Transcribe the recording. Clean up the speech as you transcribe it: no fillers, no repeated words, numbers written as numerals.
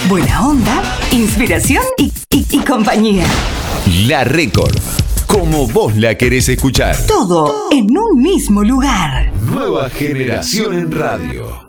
buena onda, inspiración y compañía. La Record, como vos la querés escuchar. Todo en un mismo lugar. Nueva generación en radio.